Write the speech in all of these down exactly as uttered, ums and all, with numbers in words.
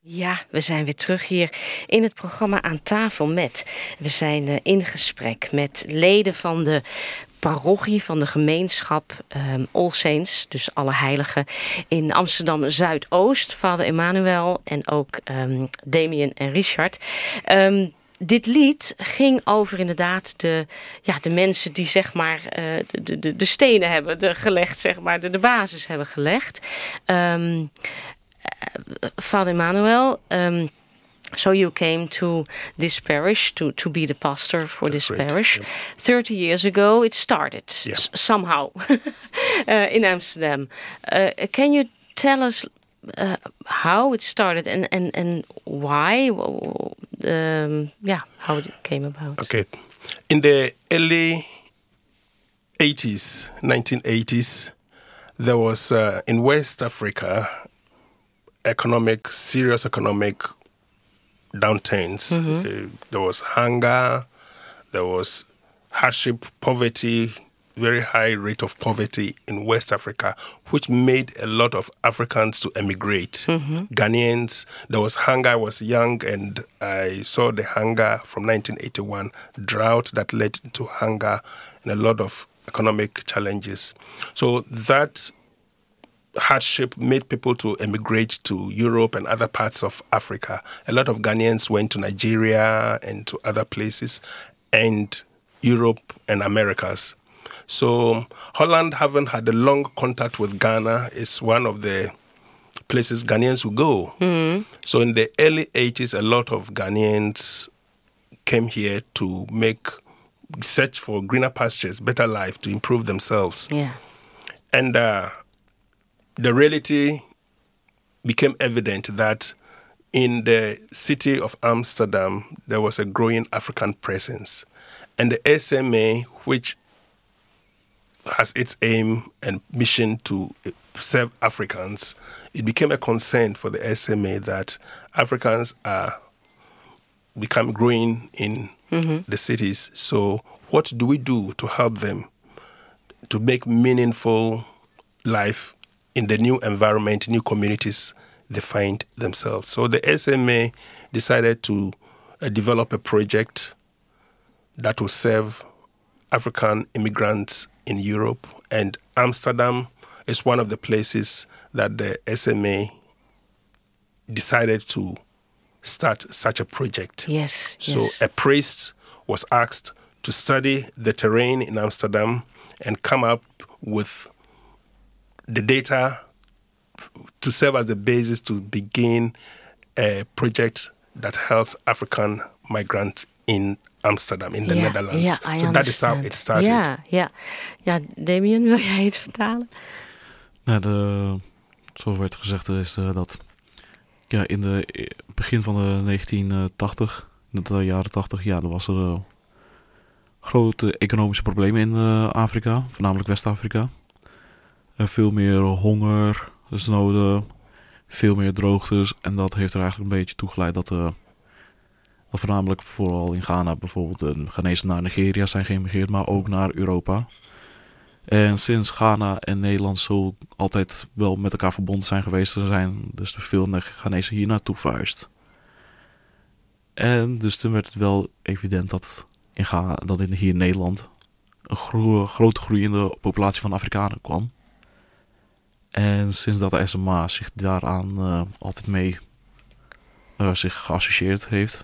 Ja, we zijn weer terug hier in het programma Aan tafel met. We zijn uh, in gesprek met leden van de parochie van de gemeenschap um, All Saints, dus alle heiligen, in Amsterdam Zuidoost. Vader Emmanuel en ook um, Damien en Richard. Um, Dit lied ging over inderdaad de, ja, de mensen die zeg maar uh, de, de, de stenen hebben de gelegd, zeg maar, de, de basis hebben gelegd. Um, uh, Father Emmanuel, um, so you came to this parish to, to be the pastor for That's this right. parish. Yep. Thirty years ago it started Yeah. s- somehow uh, in Amsterdam. Uh, can you tell us Uh, how it started and, and, and why, um, yeah, how it came about? Okay. In the early eighties, nineteen eighties, there was uh, in West Africa economic, serious economic downturns. Mm-hmm. Uh, there was hunger, there was hardship, poverty, very high rate of poverty in West Africa, which made a lot of Africans to emigrate. Mm-hmm. Ghanaians, there was hunger. I was young and I saw the hunger from nineteen eighty-one, drought that led to hunger and a lot of economic challenges. So that hardship made people to emigrate to Europe and other parts of Africa. A lot of Ghanaians went to Nigeria and to other places, and Europe and Americas. So Holland, having had a long contact with Ghana, is one of the places Ghanaians will go. Mm-hmm. So in the early eighties, a lot of Ghanaians came here to make search for greener pastures, better life, to improve themselves. Yeah. And uh, the reality became evident that in the city of Amsterdam, there was a growing African presence. And the S M A, which has its aim and mission to serve Africans, it became a concern for the S M A that Africans are become growing in mm-hmm. the cities. So what do we do to help them to make meaningful life in the new environment, new communities they find themselves? So the S M A decided to uh, develop a project that will serve African immigrants in Europe, and Amsterdam is one of the places that the S M A decided to start such a project. Yes. So yes. a priest was asked to study the terrain in Amsterdam and come up with the data to serve as the basis to begin a project that helps African migrants in Amsterdam, in the ja, Netherlands. Ja, so that is how it started. Ja, ja. ja, Damien, wil jij het vertalen? Nou, de, zoals werd gezegd is uh, dat ja, in het begin van de negentien tachtig, in de jaren tachtig, ja, er was er uh, grote economische problemen in uh, Afrika, voornamelijk West-Afrika. Uh, veel meer honger, dus noden, veel meer droogtes. En dat heeft er eigenlijk een beetje toe geleid dat... Uh, Dat voornamelijk vooral in Ghana bijvoorbeeld de Ghanese naar Nigeria zijn geëmigreerd, maar ook naar Europa. En sinds Ghana en Nederland zo altijd wel met elkaar verbonden zijn geweest, er zijn dus veel Ghanese hier naartoe verhuisd. En dus toen werd het wel evident dat in, Ghana, dat in hier in Nederland een gro- grote groeiende populatie van Afrikanen kwam. En sinds dat de S M A zich daaraan uh, altijd mee uh, zich geassocieerd heeft,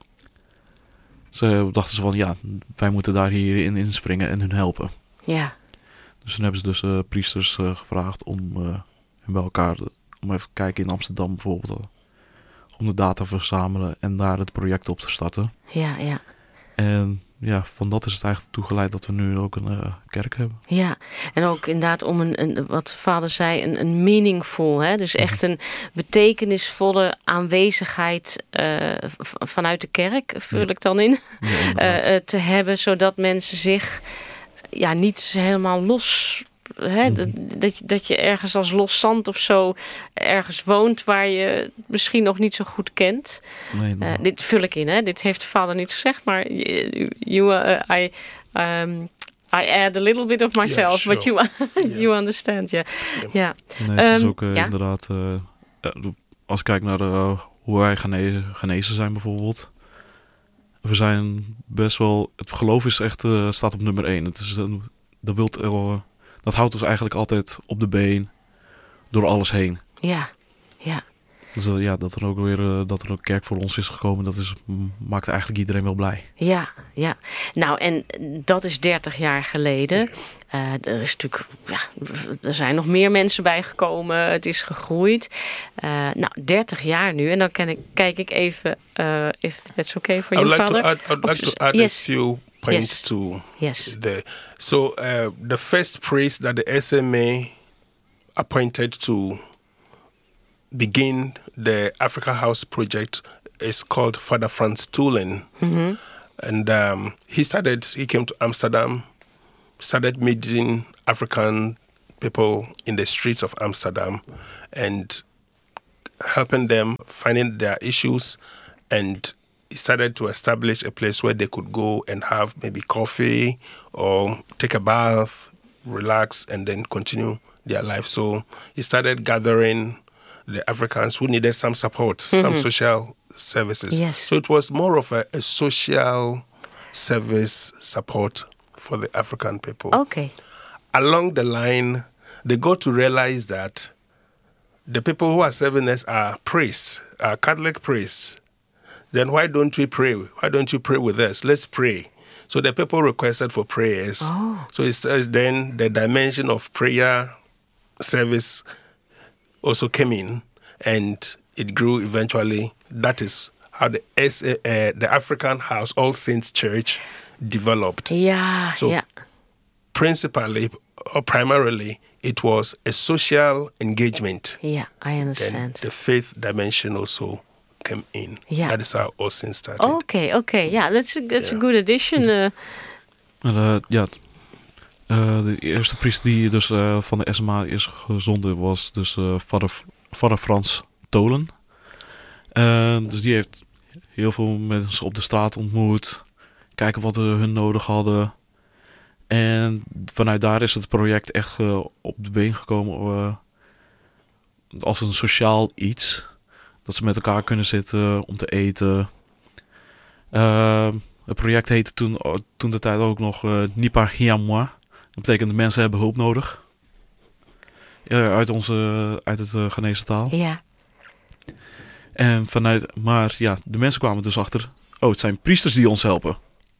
ze dachten ze van, ja, wij moeten daar hierin inspringen en hun helpen. Ja. Dus toen hebben ze dus uh, priesters uh, gevraagd om uh, hun bij elkaar, om even te kijken in Amsterdam bijvoorbeeld, uh, om de data te verzamelen en daar het project op te starten. Ja, ja. En ja, van dat is het eigenlijk toegeleid dat we nu ook een uh, kerk hebben. Ja, en ook inderdaad om een, een wat vader zei, een, een meaningful, hè? Dus echt een betekenisvolle aanwezigheid uh, v- vanuit de kerk, vul Ja. ik dan in, Ja, uh, uh, te hebben, zodat mensen zich ja niet helemaal los... Hè, Mm-hmm. dat, dat, je, dat je ergens als los zand of zo ergens woont waar je misschien nog niet zo goed kent. nee, nou, Uh, dit vul ik in, hè? Dit heeft de vader niet gezegd, maar you, you, uh, I, um, I add a little bit of myself, sure. but you, Yeah. you understand, ja. Yeah. Ja. nee, het is Um, ook uh, ja? inderdaad, uh, uh, als ik kijk naar uh, hoe wij gene- genezen zijn bijvoorbeeld. We zijn best wel... Het geloof is echt, uh, staat op nummer één. Het is, uh, dat, wilt, uh, dat houdt ons eigenlijk altijd op de been door alles heen. Ja, ja. Dus uh, ja, dat er ook weer uh, dat er een kerk voor ons is gekomen, dat is, maakt eigenlijk iedereen wel blij. Ja, ja. Nou, en dat is dertig jaar geleden. Uh, er is natuurlijk, ja, er zijn nog meer mensen bijgekomen. Het is gegroeid. Uh, nou, dertig jaar nu. En dan kan ik, kijk ik even, uh, if that's okay for you, like Father. To add, I'd like of, to add yes. a few points yes. to yes. the. So uh, the first priest that the S M A appointed to begin the Africa House project is called Father Frans Toelen. Mm-hmm. And um, he started, he came to Amsterdam, started meeting African people in the streets of Amsterdam and helping them finding their issues. And he started to establish a place where they could go and have maybe coffee or take a bath, relax, and then continue their life. So he started gathering the Africans who needed some support, mm-hmm. some social services. Yes. So it was more of a, a social service support for the African people. Okay. Along the line, they got to realize that the people who are serving us are priests, are Catholic priests. Then why don't we pray? Why don't you pray with us? Let's pray. So the people requested for prayers. Oh. So it's then the dimension of prayer service also came in, and it grew eventually. That is how the S- uh, the African House All Saints Church developed. Yeah, so yeah. Principally or primarily, it was a social engagement. Yeah, I understand. Then the faith dimension also came in. Yeah. That is how All Saints started. Okay, okay. Yeah, that's a, that's Yeah. a good addition. Uh, Maar, uh, ja, uh, de eerste priester die dus uh, van de S M A is gezonden was dus uh, vader, vader Frans Toelen. Uh, dus die heeft heel veel mensen op de straat ontmoet. Kijken wat hun nodig hadden. En vanuit daar is het project echt uh, op de been gekomen uh, als een sociaal iets. Dat ze met elkaar kunnen zitten om te eten. Uh, het project heette toen, toen de tijd ook nog uh, Nipa Hiamwa. Dat betekent de mensen hebben hulp nodig. Uh, uit, onze, uit het uh, Ghanese taal. Ja. En vanuit, maar ja, de mensen kwamen dus achter. Oh, het zijn priesters die ons helpen.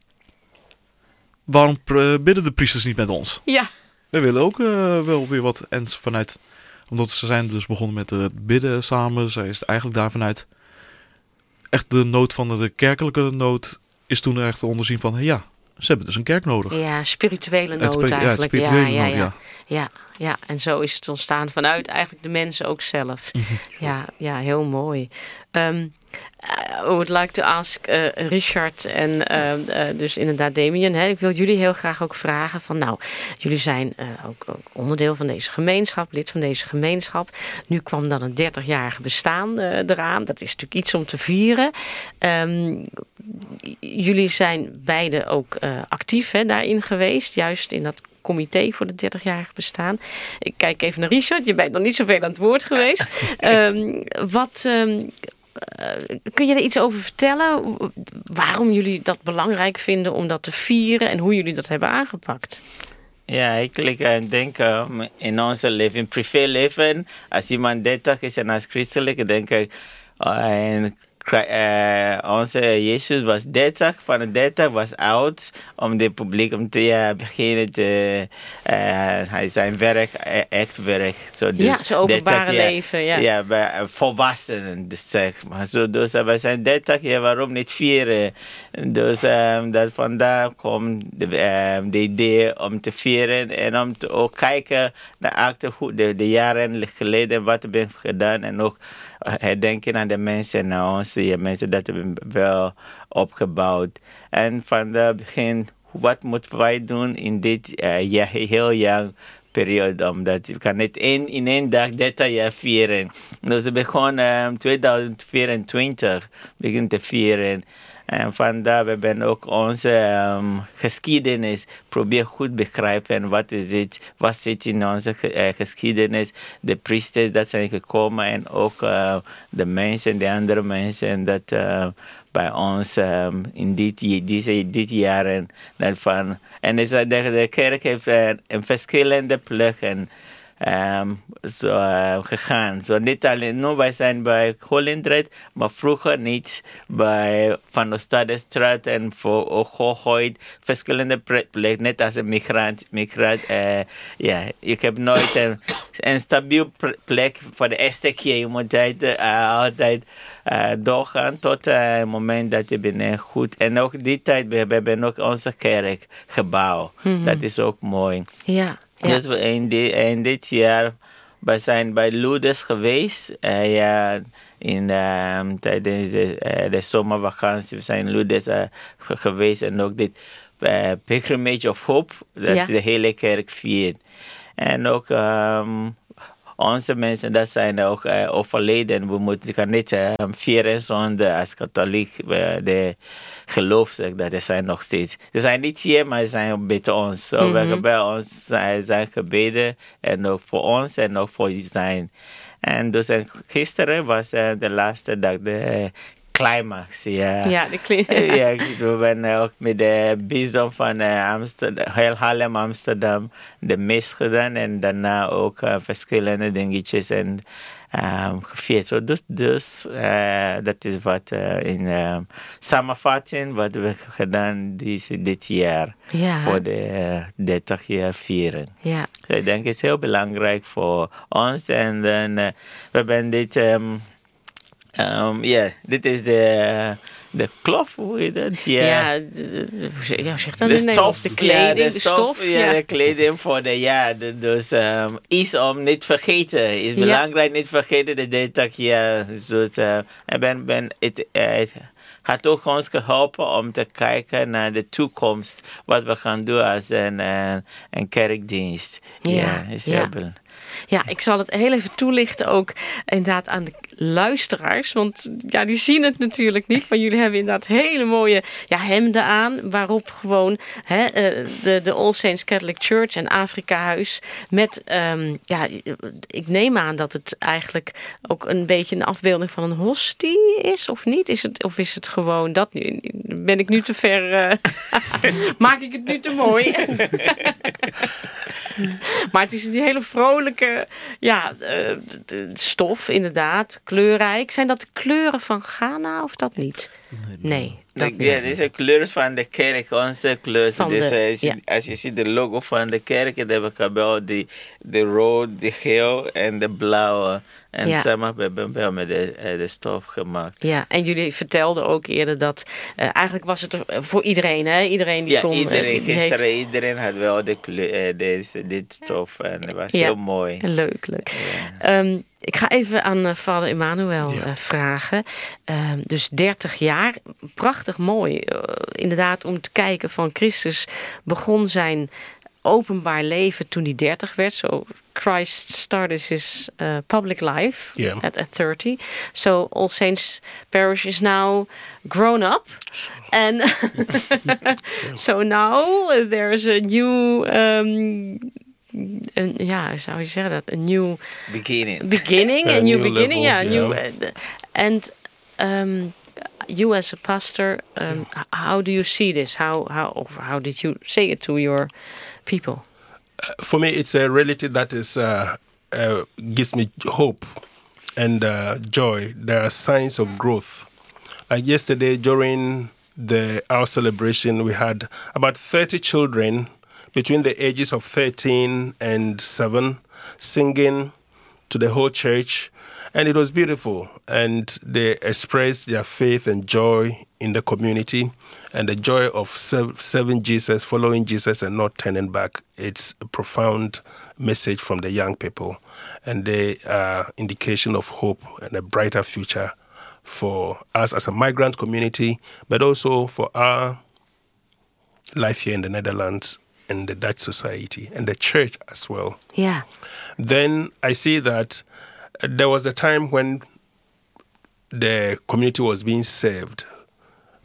Waarom uh, bidden de priesters niet met ons? Ja. We willen ook uh, wel weer wat. En vanuit, omdat ze zijn dus begonnen met uh, bidden samen. Zij is eigenlijk daar vanuit echt de nood van de, de kerkelijke nood is toen echt te onderzien van ja, ze hebben dus een kerk nodig. Ja, spirituele nood spe- eigenlijk. Ja, spirituele ja, nood, ja, ja. Ja, ja, en zo is het ontstaan vanuit eigenlijk de mensen ook zelf. ja, ja, heel mooi. Um, I would like to ask uh, Richard en uh, uh, dus inderdaad Damien. Hè, ik wil jullie heel graag ook vragen van nou, jullie zijn uh, ook, ook onderdeel van deze gemeenschap, lid van deze gemeenschap. Nu kwam dan een dertigjarige bestaan uh, eraan. Dat is natuurlijk iets om te vieren. Um, jullie zijn beide ook uh, actief hè, daarin geweest, juist in dat comité voor de dertigjarig bestaan. Ik kijk even naar Richard. Je bent nog niet zoveel aan het woord geweest. um, wat um, uh, kun je er iets over vertellen? Waarom jullie dat belangrijk vinden om dat te vieren en hoe jullie dat hebben aangepakt? Ja, eigenlijk uh, denk ik um, in onze leven, privéleven, als iemand dertig is en als christelijk, denk ik, uh, en Uh, onze Jezus was dertig, van de dertig was oud om de publiek om te uh, beginnen te uh, hij zijn werk, echt werk. So, dus ja, zijn openbare dertig, leven. Ja, ja bij uh, volwassenen, dus zeg maar. So, dus uh, we zijn dertig jaar, waarom niet vieren? Dus um, dat vandaar komt de, um, de idee om te vieren en om te ook kijken naar achter de, de jaren geleden wat we hebben gedaan en ook herdenken aan de mensen, naar onze ja, mensen dat hebben wel opgebouwd. En van het begin, wat moeten wij doen in dit uh, ja, heel jaar periode? Omdat we kan niet één, in één dag dertig jaar vieren. Dus we begonnen um, tweeduizend vierentwintig begin te vieren. En vandaar, we hebben ook onze um, geschiedenis probeer goed begrijpen. Wat is het? Wat zit in onze uh, geschiedenis? De priesters dat zijn gekomen en ook uh, de mensen, de andere mensen dat uh, bij ons um, in dit, deze, dit jaren. Dat van, en is, de, de kerk heeft uh, een verschillende plekken Um, zo, uh, gegaan. Zo niet alleen, nu wij zijn bij Holendrecht, maar vroeger niet bij Van der Stadestraat en voor Oogooit, verschillende plekken, net als een migrant. migrant uh, ja, ik heb nooit een, een stabiel plek voor de eerste keer. Je moet altijd, uh, altijd uh, doorgaan tot uh, het moment dat je bent goed. En ook die tijd, we hebben ook onze kerk gebouwd. Mm-hmm. Dat is ook mooi. Ja. Ja. Dus we in, die, in dit jaar we zijn bij Lourdes geweest. Uh, ja, in, uh, tijdens de, uh, de zomervakantie. We zijn in Lourdes uh, geweest. En ook dit uh, Pilgrimage of Hope. Dat ja. de hele kerk viert. En ook um, onze mensen dat zijn ook uh, overleden. We moeten kan niet uh, vieren zonder als katholiek. Uh, de geloof zegt dat er zijn nog steeds. Ze zijn niet hier, maar ze zijn bij ons. So mm-hmm. we bij ons zijn, zijn gebeden. En ook voor ons en ook voor zijn. En dus en gisteren was uh, de laatste dag de uh, climax. Ja, ja de climax. Ja, we zijn ook met de bisdom van uh, Amsterdam, heel Haarlem, Amsterdam, de mis gedaan. En daarna ook uh, verschillende dingetjes en um, gevierd. So, dus dus uh, dat is wat uh, in um, samenvatting wat we gedaan dit, dit jaar. Ja. Voor de uh, dertig jaar vieren. Ja. So, ik denk het is heel belangrijk voor ons. En dan uh, we hebben dit... Um, Um, yeah, dit is de, de klof, hoe heet dat? Yeah. Ja, de, de, ja, zeg dan de in Nederlands. De kleding, ja, de, de stof. stof ja, ja, de kleding voor de, ja, de, dus um, iets om niet vergeten. Het is belangrijk ja. niet vergeten de dertig jaar. Dus, uh, en ben, ben, het, het had ook ons geholpen om te kijken naar de toekomst. Wat we gaan doen als een, een, een kerkdienst. Ja, ja is heel belangrijk. Ja, ik zal het heel even toelichten ook inderdaad aan de luisteraars. Want ja, die zien het natuurlijk niet. Maar jullie hebben inderdaad hele mooie ja, hemden aan. Waarop gewoon hè, de, de All Saints Catholic Church en Afrika Huis. Met, um, ja, ik neem aan dat het eigenlijk ook een beetje een afbeelding van een hostie is. Of niet? Is het, of is het gewoon dat nu? Ben ik nu te ver? Uh, maak ik het nu te mooi? Maar het is een hele vrolijke ja, uh, de stof, inderdaad. Kleurrijk. Zijn dat de kleuren van Ghana of dat niet? Nee. Dat niet. Ja, deze kleuren van de kerk, onze kleuren. Dus, de, uh, ja. Als je ziet de logo van de kerk, dan hebben we gebouwd de, de rood, de geel en de blauwe. En ja. samen hebben we wel met de, de stof gemaakt. Ja, en jullie vertelden ook eerder dat... Uh, eigenlijk was het voor iedereen, hè? Iedereen die ja, kon... iedereen. Uh, gisteren heeft... iedereen had wel de kleur, uh, deze, dit stof. En dat was ja. heel mooi. Leuk, leuk. Ja. Um, ik ga even aan uh, vader Emmanuel ja. uh, vragen. Uh, dus dertig jaar, prachtig mooi. Uh, inderdaad, om te kijken van Christus begon zijn openbaar leven toen hij dertig werd. So Christ started his uh, public life yeah. at, at thirty. So All Saints Parish is now grown up. And so now there's a new... Um, Een, ja, zou je zeggen dat? Een new beginning. Beginning, a, a new, new beginning, level, yeah, yeah. new. Uh, and um, you as a pastor, um, yeah. how do you see this? How how how did you say it to your people? Uh, for me, it's a reality that is uh, uh, gives me hope and uh, joy. There are signs of growth. Like yesterday during the our celebration, we had about thirty children between the ages of thirteen and seven, singing to the whole church. And it was beautiful. And they expressed their faith and joy in the community and the joy of serving Jesus, following Jesus and not turning back. It's a profound message from the young people. And they are indication of hope and a brighter future for us as a migrant community, but also for our life here in the Netherlands and the Dutch society and the church as well. Yeah. Then I see that there was a time when the community was being served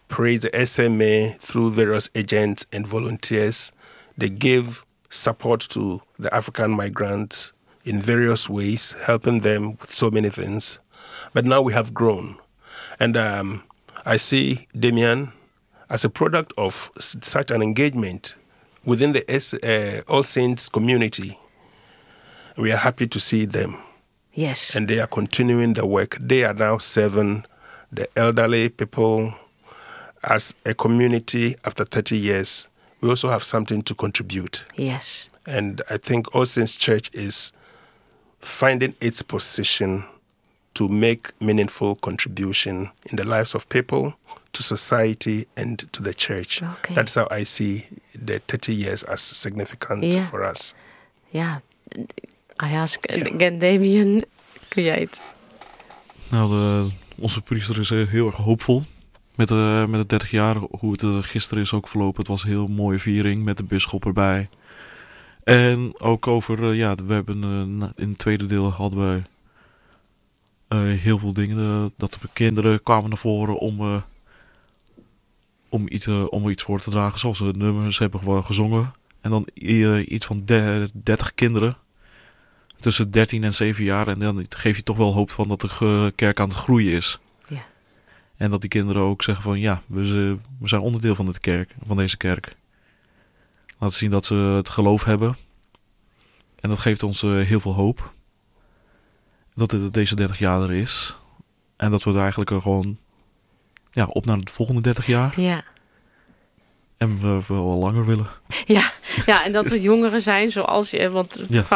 praise the S M A through various agents and volunteers. They give support to the African migrants in various ways, helping them with so many things. But now we have grown. And um, I see Damien as a product of s- such an engagement within the S- uh, All Saints community. We are happy to see them. Yes. And they are continuing the work. They are now serving the elderly people as a community after thirty years. We also have something to contribute. Yes. And I think All Saints Church is finding its position to make meaningful contribution in the lives of people, to society, and to the church. Okay. That's how I see the thirty years as significant Yeah. for us. Ja. I ask Ja. again, Damien. Kun jij het? Nou, de, onze priester is eh, heel erg hoopvol. Met, de, met het dertig jaar, hoe het eh, gisteren is ook verlopen. Het was een heel mooie viering met de bisschop erbij. En ook over, eh, ja, we hebben eh, na- in het tweede deel hadden we eh, heel veel dingen. eh, dat de kinderen kwamen naar voren om, eh, om, iets, eh, om iets voor te dragen. Zoals de nummers hebben gewoon gezongen. En dan eh, iets van de- dertig kinderen. Tussen dertien en zeven jaar. En dan geef je toch wel hoop van dat de ge- kerk aan het groeien is. Ja. En dat die kinderen ook zeggen van ja, we, ze- we zijn onderdeel van, dit kerk, van deze kerk. Laten zien dat ze het geloof hebben. En dat geeft ons eh, heel veel hoop. Dat het deze dertig jaar er is. En dat we er eigenlijk er gewoon ja, op naar de volgende dertig jaar. Ja. En we, we wel langer willen. Ja. Ja, en dat er jongeren zijn zoals je. Want Ja.